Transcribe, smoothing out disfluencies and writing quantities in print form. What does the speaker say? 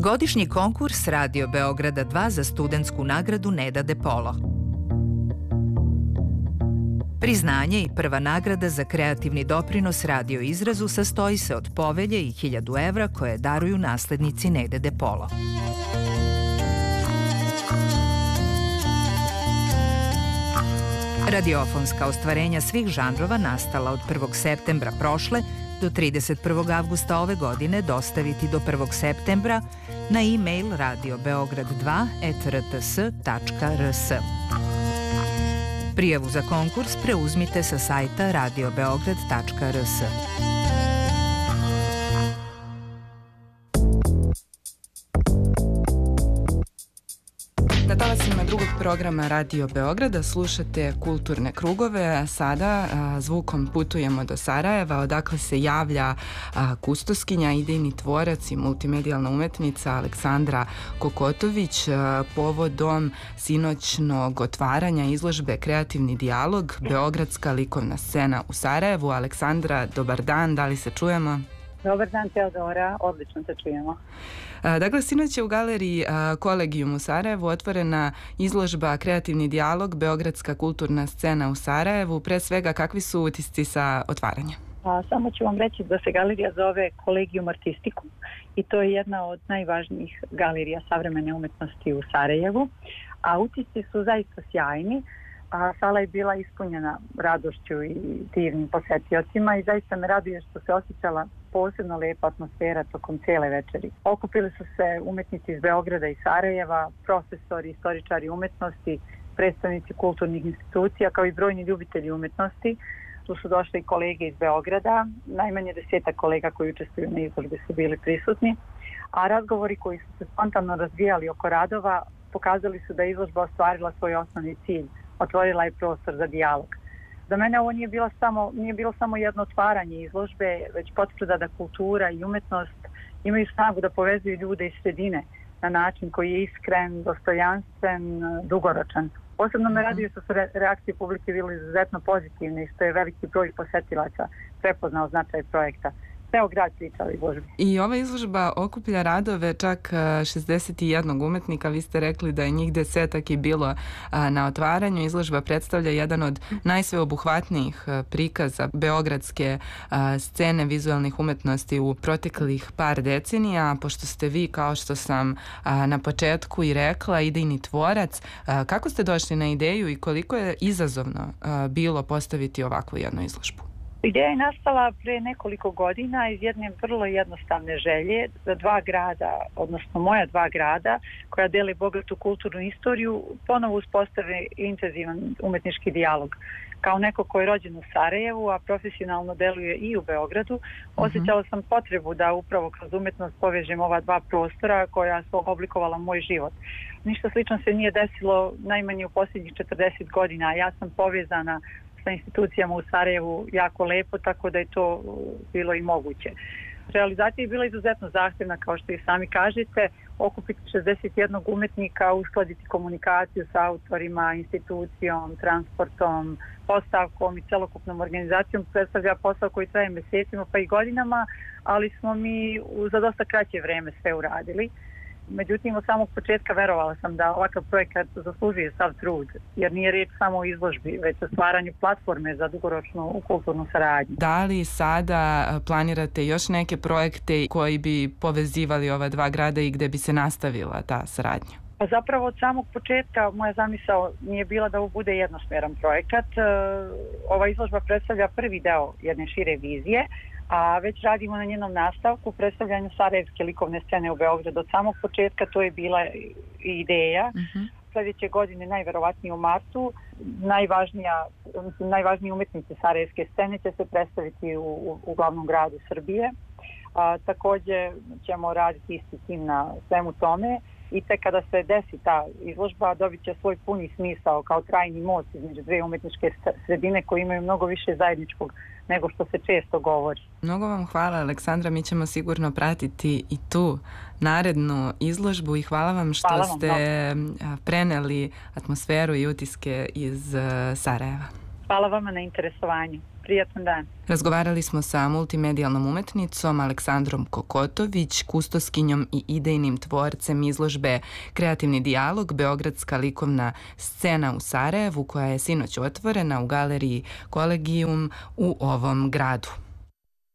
Godišnji konkurs Radio Beograda 2 za studentsku nagradu Neda De Polo. Priznanje i prva nagrada za kreativni doprinos radio izrazu sastoji se od povelje i 1000 evra koje daruju naslednici Nede De Polo. Radiofonska ostvarenja svih žanrova nastala od 1. septembra prošle do 31. avgusta ove godine dostaviti do 1. septembra na e-mail radiobeograd2@rts.rs. Prijavu za konkurs preuzmite sa sajta radiobeograd.rs. Na talasima drugog programa Radio Beograda slušate Kulturne krugove. Sada zvukom putujemo do Sarajeva, odakle se javlja kustoskinja, idejni tvorac i multimedijalna umetnica Aleksandra Kokotović povodom sinoćnog otvaranja izložbe Kreativni dijalog, Beogradska likovna scena u Sarajevu. Aleksandra, dobar dan, da li se čujemo? Dobar dan, Teodora, odlično se čujemo. Dakle, sinoć je u galeriji Kolegijum u Sarajevu otvorena izložba Kreativni dijalog, Beogradska kulturna scena u Sarajevu. Pre svega, kakvi su utisci sa otvaranja? Samo ću vam reći da se galerija zove Kolegijum Artistikum i to je jedna od najvažnijih galerija savremene umetnosti u Sarajevu, a utisci su zaista sjajni. A sala je bila ispunjena radošću i divnim posetiocima i zaista me raduje što se osjećala posebno lepa atmosfera tokom cijele večeri. Okupili su se umetnici iz Beograda i Sarajeva, profesori, istoričari umetnosti, predstavnici kulturnih institucija kao i brojni ljubitelji umetnosti. Tu su došli i kolege iz Beograda, najmanje 10 kolega koji učestvuju na izložbi su bili prisutni, a razgovori koji su se spontano razvijali oko radova pokazali su da je izložba ostvarila svoj osnovni cilj. Otvorila je prostor za dijalog. Za mene ovo nije bilo samo jedno otvaranje izložbe, već potvrda da kultura i umetnost imaju snagu da povezuju ljude iz sredine na način koji je iskren, dostojanstven, dugoročan. Posebno me raduje što su reakcije publike bile izuzetno pozitivne i što je veliki broj posetilaca prepoznao značaj projekta. Ceo grad priča o izložbi. I ova izložba okuplja radove čak 61 umetnika. Vi ste rekli da je njih 10 i bilo na otvaranju. Izložba predstavlja jedan od najsveobuhvatnijih prikaza beogradske scene vizualnih umetnosti u proteklih par decenija. Pošto ste vi, kao što sam na početku i rekla, idejni tvorac, kako ste došli na ideju i koliko je izazovno bilo postaviti ovakvu jednu izložbu? Ideja je nastala pre nekoliko godina iz jedne vrlo jednostavne želje da dva grada, odnosno moja dva grada, koja dele bogatu kulturnu istoriju, ponovo uspostave intenzivan umetnički dijalog. Kao neko ko je rođen u Sarajevu, a profesionalno deluje i u Beogradu, osjećala sam potrebu da upravo kroz umetnost povežem ova dva prostora koja su oblikovala moj život. Ništa slično se nije desilo najmanje u posljednjih 40 godina, a ja sam povezana sa institucijama u Sarajevu jako lepo, tako da je to bilo i moguće. Realizacija je bila izuzetno zahtevna, kao što i sami kažete, okupiti 61 umetnika, uskladiti komunikaciju sa autorima, institucijom, transportom, postavkom i celokupnom organizacijom predstavlja posao koji traje mesecima pa i godinama, ali smo mi za dosta kraće vreme sve uradili. Međutim, od samog početka verovala sam da ovakav projekat zaslužuje sav trud, jer nije riječ samo o izložbi, već o stvaranju platforme za dugoročnu kulturnu saradnju. Da li sada planirate još neke projekte koji bi povezivali ova dva grada i gde bi se nastavila ta saradnja? Pa zapravo od samog početka moja zamisao nije bila da ovo bude jednosmeran projekat. Ova izložba predstavlja prvi deo jedne šire vizije, a već radimo na njenom nastavku, predstavljanju sarajevske likovne scene u Beogradu. Od samog početka to je bila ideja. Sljedeće godine, najverovatnije u martu, najvažniji umetnici sarajevske scene će se predstaviti u glavnom gradu Srbije. Također ćemo raditi isti tim na svemu tome i tek kada se desi ta izložba dobit će svoj puni smisao kao trajni most između dve umetničke sredine koje imaju mnogo više zajedničkog nego što se često govori. Mnogo vam hvala, Aleksandra, mi ćemo sigurno pratiti i tu narednu izložbu i hvala vam što ste preneli atmosferu i utiske iz Sarajeva. Hvala vama na interesovanju. Prijatan dan. Razgovarali smo sa multimedijalnom umetnicom Aleksandrom Kokotović, kustoskinjom i idejnim tvorcem izložbe Kreativni dijalog, Beogradska likovna scena u Sarajevu, koja je sinoć otvorena u galeriji Kolegijum u ovom gradu.